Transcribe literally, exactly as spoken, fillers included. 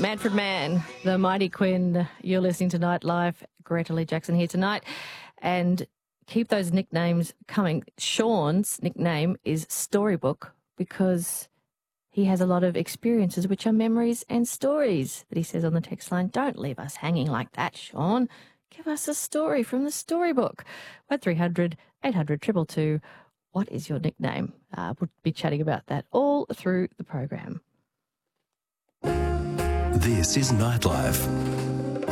Manfred Mann, the Mighty Quinn. You're listening to Nightlife. Greta Lee Jackson here tonight. And keep those nicknames coming. Sean's nickname is Storybook because he has a lot of experiences, which are memories and stories that he says on the text line. Don't leave us hanging like that, Sean. Give us a story from the storybook. one three hundred eight hundred two two two. What is your nickname? Uh, we'll be chatting about that all through the program. This is Nightlife